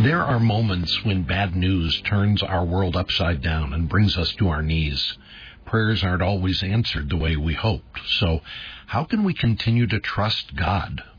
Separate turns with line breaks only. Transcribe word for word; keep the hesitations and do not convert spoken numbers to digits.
There are moments when bad news turns our world upside down and brings us to our knees. Prayers aren't always answered the way we hoped. So how can we continue to trust God